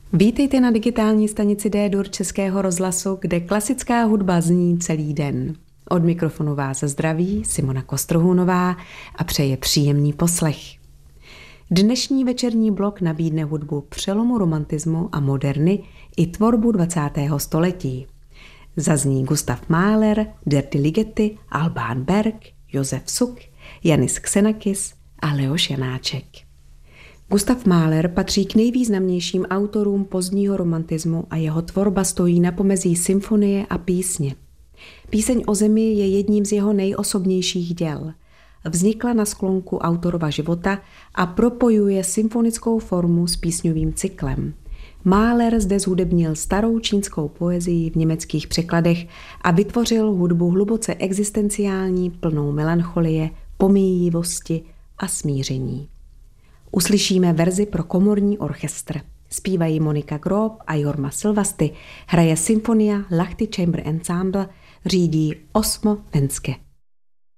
Vítejte na digitální stanici D-Dur Českého rozhlasu, kde klasická hudba zní celý den. Od mikrofonu vás zdraví Simona Kostrohůnová a přeje příjemný poslech. Dnešní večerní blok nabídne hudbu přelomu romantismu a moderny i tvorbu 20. století. Zazní Gustav Mahler, Dirty Ligeti, Alban Berg, Josef Suk, Janis Xenakis a Leoš Janáček. Gustav Mahler patří k nejvýznamnějším autorům pozdního romantismu a jeho tvorba stojí na pomezí symfonie a písně. Píseň o zemi je jedním z jeho nejosobnějších děl. Vznikla na sklonku autorova života a propojuje symfonickou formu s písňovým cyklem. Mahler zde zhudebnil starou čínskou poezii v německých překladech a vytvořil hudbu hluboce existenciální, plnou melancholie, pomíjivosti a smíření. Uslyšíme verzi pro komorní orchestr. Zpívají Monika Grob a Jorma Silvasty, hraje Symfonia Lahti Chamber Ensemble, řídí Osmo Venske.